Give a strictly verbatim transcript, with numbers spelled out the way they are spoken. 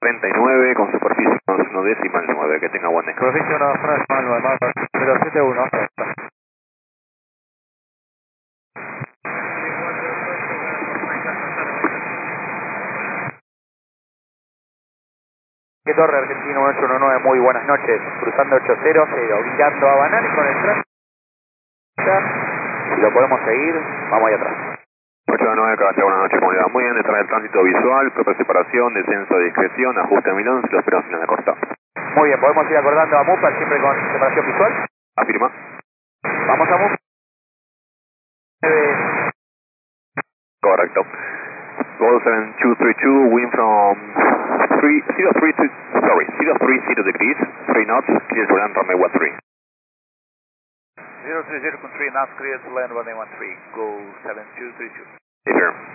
treinta y nueve con superficie uno decimal nueve, que tenga buen descanso. Superficie uno decimal nueve, más cero siete uno. Que Torre Argentino uno ocho uno nueve, muy buenas noches, cruzando ocho cero cero, virando a Banal con el tránsito. Si lo podemos seguir, vamos ahí atrás. ocho nueve, caballero, buenas noches, ¿cómo le va? Muy bien, detrás del tránsito visual, propia separación, descenso de discreción, ajuste de milón, se lo espero en final de corta. Muy bien, podemos ir acordando a MUPA siempre con separación visual. Afirma. Vamos a MUPA. Correcto. Gol seven two three two, wind from three zero three two, sorry, zero three zero degrees, three knots, clear to land runway one three. zero three zero con three knots, clear to land runway one three, go seven two three two. Yes, sir.